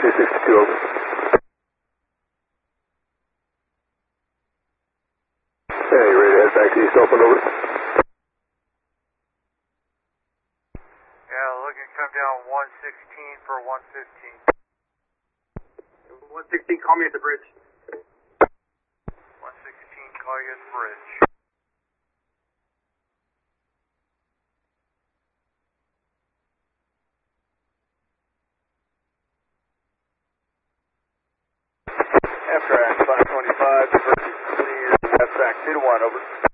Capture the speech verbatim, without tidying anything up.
two sixty-two, over. Hey, you ready to head back to East Oakland, over? Yeah, looking to come down one sixteen for one fifteen. one sixteen, call me at the bridge. one sixteen, call you at the bridge. Amtrak five twenty-five, diversion clear, F back two to one, over.